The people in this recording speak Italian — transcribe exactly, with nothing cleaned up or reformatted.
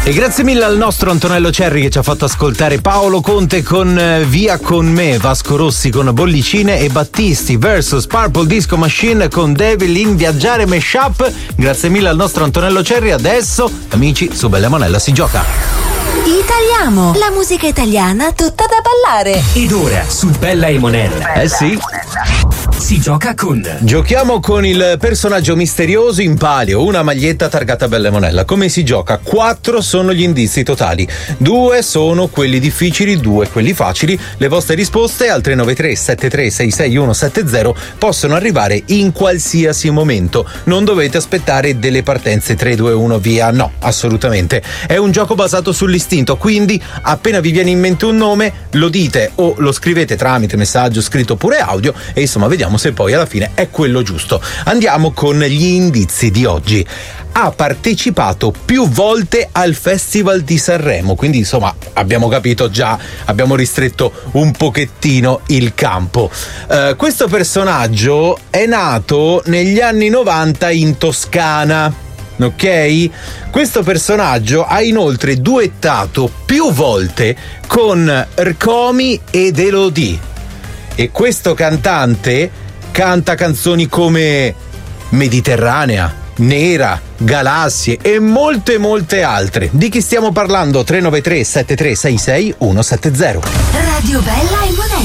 E grazie mille al nostro Antonello Cerri che ci ha fatto ascoltare Paolo Conte con eh, Via con me, Vasco Rossi con Bollicine e Battisti versus Purple Disco Machine con Devil in Viaggiare Mashup. Grazie mille al nostro Antonello Cerri. Adesso, amici, su Bella e Monella si gioca. Italiamo, la musica italiana tutta da ballare. Ed ora su Bella e Monella. Eh sì. Si gioca con. Giochiamo con il personaggio misterioso in palio, una maglietta targata Bella e Monella. Come si gioca? Quattro sono gli indizi totali. Due sono quelli difficili, due quelli facili. Le vostre risposte al tre nove tre sette tre sei sei uno sette zero possono arrivare in qualsiasi momento. Non dovete aspettare delle partenze tre due uno via. No, assolutamente. È un gioco basato sull'istinto, quindi appena vi viene in mente un nome, lo dite o lo scrivete tramite messaggio scritto oppure audio e insomma vediamo se poi alla fine è quello giusto. Andiamo con gli indizi di oggi. Ha partecipato più volte al Festival di Sanremo, quindi insomma abbiamo capito già, abbiamo ristretto un pochettino il campo. Uh, questo personaggio è nato negli anni novanta in Toscana. Ok? Questo personaggio ha inoltre duettato più volte con Rcomi ed Elodie. E questo cantante canta canzoni come Mediterranea, Nera, Galassie e molte molte altre. Di chi stiamo parlando? tre nove tre sette tre sei sei uno sette zero. Radio Bella e Monella.